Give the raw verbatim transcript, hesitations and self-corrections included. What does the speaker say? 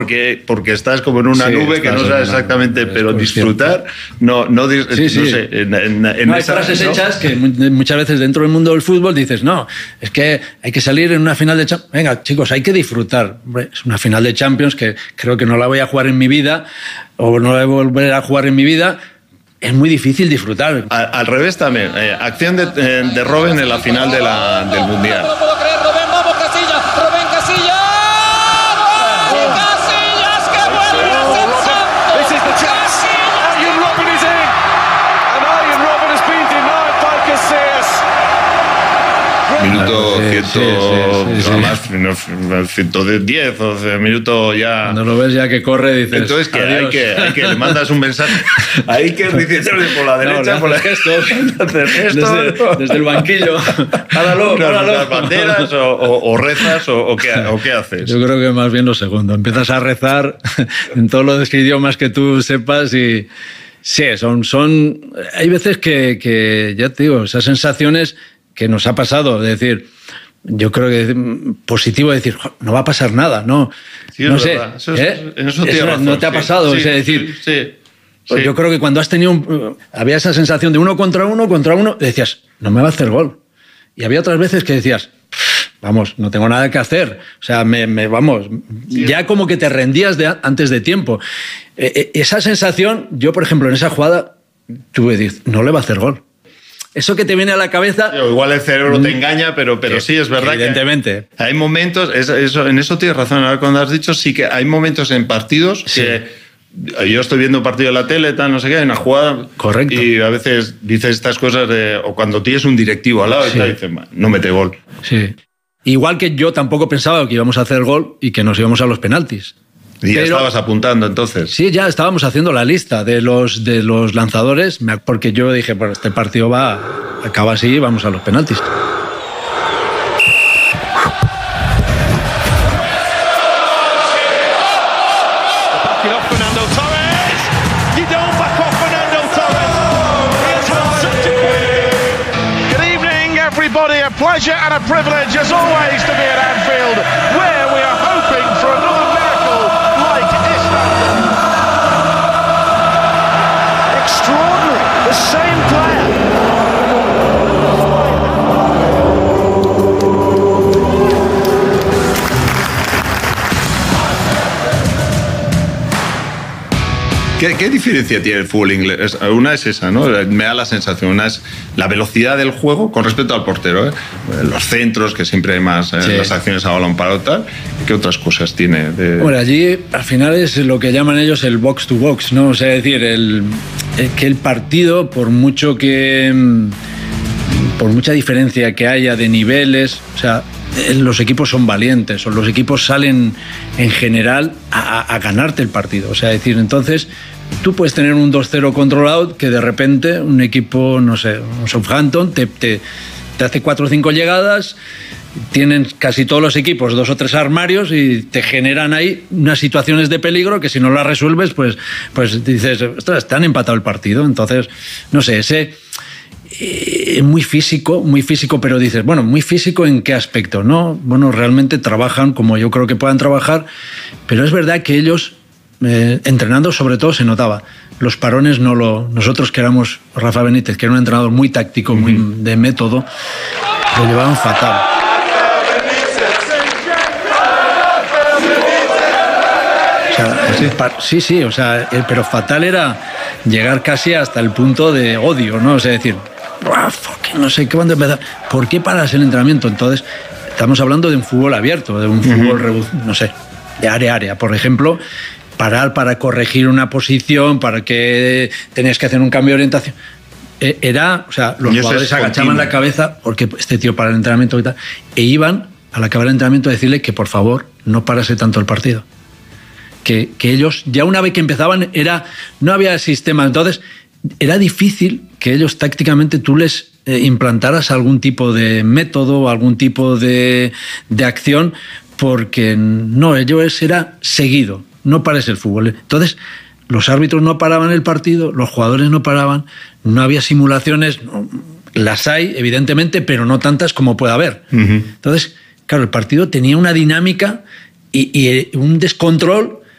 Porque, porque estás como en una sí, nube que no sabes exactamente, una, pero disfrutar, no, no, sí, no sí. sé. En, en, en no, hay esa, frases ¿no? hechas que muchas veces dentro del mundo del fútbol dices, no, es que hay que salir en una final de Champions. Venga, chicos, hay que disfrutar. Es una final de Champions que creo que no la voy a jugar en mi vida o no la voy a volver a jugar en mi vida. Es muy difícil disfrutar. Al, al revés también. Eh, acción de, de Robben en la final de la, del Mundial. No lo puedo creer, Robben, vamos, Casillas, Robben, Casillas. Minuto sí, ciento, sí, sí, sí, más, sí. ciento diez o minuto ya. Cuando lo ves ya que corre, dices. Entonces, que adiós. hay que, hay que le mandas un mensaje. Hay que dices por la derecha, no, por la gestos, hacer gestos. Desde, desde el banquillo. Páralo, páralo. Las banderas o, o, o rezas o, o, qué, o qué haces. Yo creo que más bien lo segundo. Empiezas a rezar en todos los idiomas que tú sepas y. Sí, son. son hay veces que, que, ya te digo, esas sensaciones que nos ha pasado, de decir, yo creo que positivo decir, no va a pasar nada, no, sí, no sé, eso, ¿eh? en eso, eso razón, no te ha pasado, sí, es decir, sí, sí, pues sí. Yo creo que cuando has tenido, un, había esa sensación de uno contra uno, contra uno, decías, no me va a hacer gol, y había otras veces que decías, vamos, no tengo nada que hacer, o sea, me, me vamos, sí. Ya como que te rendías de, antes de tiempo, eh, esa sensación, yo por ejemplo en esa jugada tuve, dices, no le va a hacer gol. Eso que te viene a la cabeza... Igual el cerebro te engaña, pero, pero que, sí, es verdad evidentemente. Que hay momentos, es, eso, en eso tienes razón, ahora cuando has dicho, sí que hay momentos en partidos sí. que yo estoy viendo un partido de la tele, tal, no sé qué, hay una jugada... Correcto. Y a veces dices estas cosas, de, o cuando tienes un directivo al lado sí. y te dicen, no mete gol. Sí. Igual que yo tampoco pensaba que íbamos a hacer gol y que nos íbamos a los penaltis. Y ya Pero, estabas apuntando entonces. Sí, ya estábamos haciendo la lista de los, de los lanzadores, porque yo dije, pues este partido va, acaba así, vamos a los penaltis. A pleasure and a privilege as always to be at Anfield, where we are hoping for another miracle like Istanbul. Extraordinary, the same player. ¿Qué, ¿Qué diferencia tiene el fútbol inglés? Una es esa, ¿no? Me da la sensación. Una es la velocidad del juego con respecto al portero, ¿eh? Los centros, que siempre hay más, ¿eh? Sí. Las acciones a balón parado tal. ¿Qué otras cosas tiene? De... Bueno, allí al final es lo que llaman ellos el box to box, ¿no? O sea, es decir, el, el, que el partido, por mucho que... por mucha diferencia que haya de niveles, o sea, los equipos son valientes, o los equipos salen en general a, a ganarte el partido. O sea, es decir, entonces tú puedes tener un dos cero controlado que de repente un equipo, no sé, un Southampton te, te, te hace cuatro o cinco llegadas, tienen casi todos los equipos dos o tres armarios y te generan ahí unas situaciones de peligro que si no las resuelves, pues, pues dices, ostras, te han empatado el partido. Entonces, no sé, ese... Eh, muy físico, muy físico, pero dices, bueno, muy físico ¿en qué aspecto? No, bueno, realmente trabajan como yo creo que puedan trabajar, pero es verdad que ellos, eh, entrenando sobre todo se notaba, los parones no lo... Nosotros que éramos Rafa Benítez, que era un entrenador muy táctico, muy uh-huh. de método, lo llevaban fatal. O sea, sí, sí, o sea, pero fatal era llegar casi hasta el punto de odio, ¿no? O sea, decir, no sé qué van a empezar. ¿Por qué paras el entrenamiento? Entonces, estamos hablando de un fútbol abierto, de un fútbol, uh-huh. no sé, de área a área. Por ejemplo, parar para corregir una posición, para que tenías que hacer un cambio de orientación. Era, o sea, los jugadores agachaban la cabeza porque este tío para el entrenamiento y tal, e iban al acabar el entrenamiento a decirle que por favor no parase tanto el partido. Que, que ellos, ya una vez que empezaban, era, no había sistema, entonces era difícil que ellos tácticamente tú les eh, implantaras algún tipo de método, algún tipo de, de acción, porque no, ellos era seguido, no pares el fútbol. Entonces, los árbitros no paraban el partido, los jugadores no paraban, no había simulaciones, no, las hay, evidentemente, pero no tantas como puede haber. Uh-huh. Entonces, claro, el partido tenía una dinámica y, y un descontrol